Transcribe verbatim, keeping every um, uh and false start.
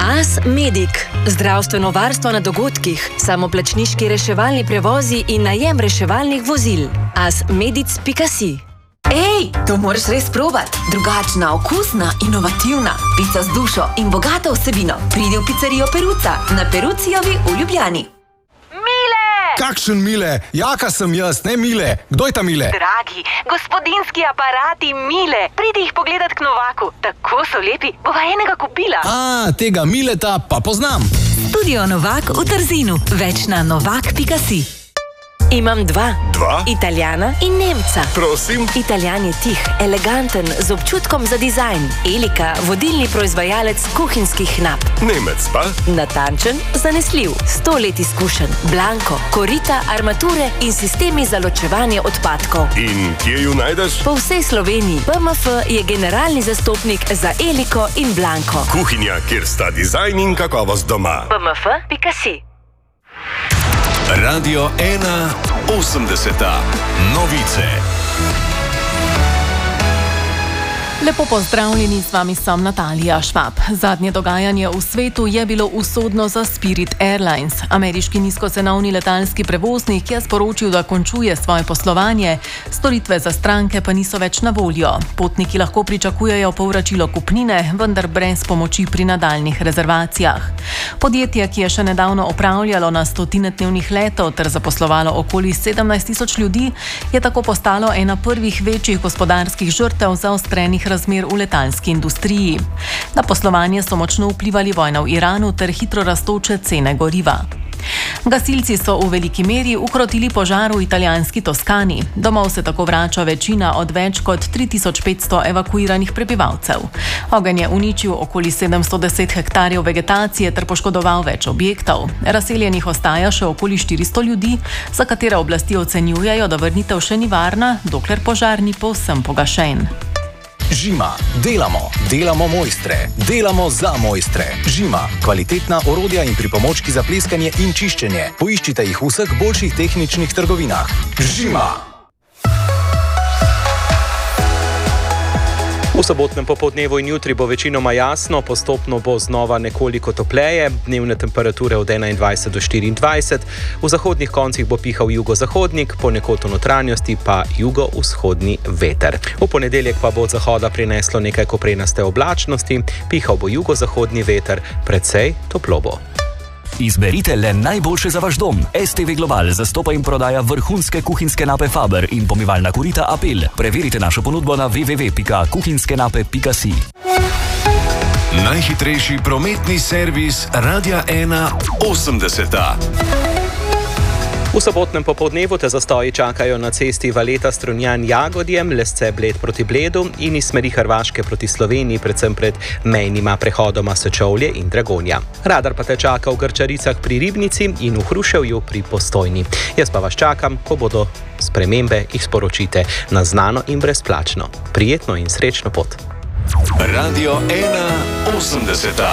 ASMedic. Zdravstveno varstvo na dogodkih, samoplačniški reševalni prevozi in najem reševalnih vozil. asmedic pika si. Ej, to moraš res probat. Drugačna, okusna, inovativna. Pica z dušo in bogato vsebino. Pridi v pizzerijo Peruca na Perucijovi v Ljubljani. Kakšen Mile? Jaka sem jaz, ne Mile. Kdo je ta Mile? Dragi, gospodinski aparati Mile. Pridi jih pogledat k Novaku. Tako so lepi. Bova enega kupila. A, tega Mileta pa poznam. Studio Novak v Trzinu. Več na novak pika si. Imam dva. Dva? Italijana in Nemca. Prosim? Italijan je tih, eleganten, z občutkom za dizajn. Elika, vodilni proizvajalec kuhinjskih knap. Nemec pa? Natančen, zanesljiv, sto let izkušen. Blanko, korita, armature in sistemi za ločevanje odpadkov. In kje ju najdeš? Po vsej Sloveniji. B M F je generalni zastopnik za Eliko in Blanko. Kuhinja, kjer sta dizajn in kakovost doma. B M F pika si. Radio ena osemdeseta. Novice. Lepo pozdravljeni, z vami sem Natalija Švab. Zadnje dogajanje v svetu je bilo usodno za Spirit Airlines. Ameriški nizkocenovni letalski prevoznik je sporočil, da končuje svoje poslovanje, storitve za stranke pa niso več na voljo. Potniki lahko pričakujejo povračilo kupnine, vendar brez pomoči pri nadaljnih rezervacijah. Podjetje, ki je še nedavno opravljalo na stotine dnevnih letov ter zaposlovalo okoli sedemnajst tisoč ljudi, je tako postalo ena prvih večjih gospodarskih žrtev zaostrenih razmer v letalski industriji. Na poslovanje so močno vplivali vojna v Iranu ter hitro rastoče cene goriva. Gasilci so v veliki meri ukrotili požar v italijanski Toskani. Domov se tako vrača večina od več kot tri tisoč petsto evakuiranih prebivalcev. Ogenj je uničil okoli sedemsto deset hektarjev vegetacije ter poškodoval več objektov. Razseljenih ostaja še okoli štiristo ljudi, za katere oblasti ocenjujejo, da vrnitev še ni varna, dokler požar ni povsem pogašen. Žima. Delamo. Delamo mojstre. Delamo za mojstre. Žima. Kvalitetna orodja in pripomočki za pleskanje in čiščenje. Poiščite jih v vseh boljših tehničnih trgovinah. Žima. V sobotnem popoldnevu in jutri bo večinoma jasno, postopno bo znova nekoliko topleje, dnevne temperature od enaindvajset do štiriindvajset, v zahodnih koncih bo pihal jugozahodnik, ponekod v notranjosti pa jugovzhodni veter. V ponedeljek pa bo od zahoda prineslo nekaj koprenaste oblačnosti, pihal bo jugozahodni veter, precej toplo bo. Izberite le najboljše za vaš dom. S T V Global zastopa in prodaja vrhunske kuhinjske nape Faber in pomivalna korita Apel. Preverite našo ponudbo na w w w pika kuhinjskenape pika si. Najhitrejši prometni servis Radia ena osemdeseta. V sobotnem popoldnevu te zastoji čakajo na cesti Valeta-Strunjan-Jagodje, Lesce-Bled proti Bledu in iz smeri Hrvaške proti Sloveniji, predvsem pred mejnima prehodoma Sečovlje in Dragonja. Radar pa te čaka v Grčaricah pri Ribnici in v Hruševju pri Postojni. Jaz pa vas čakam, ko bodo spremembe, jih sporočite na znano in brezplačno. Prijetno in srečno pot. Radio ena osemdeseta.